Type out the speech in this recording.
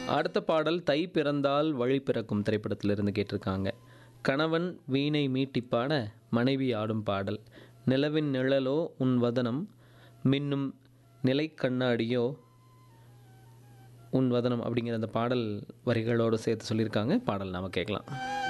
அடுத்த பாடல் தை பிறந்தால் வழி பிறக்கும் திரைப்படத்திலிருந்து கேட்டிருக்காங்க. கணவன் வீணை மீட்டிப்பாட மனைவி ஆடும் பாடல். நிலவின் நிழலோ உன் வதனம் மின்னும் நிலை கண்ணாடியோ உன் வதனம் அப்படிங்கிற அந்த பாடல் வரிகளோடு சேர்த்து சொல்லியிருக்காங்க. பாடல் நாம் கேட்கலாம்.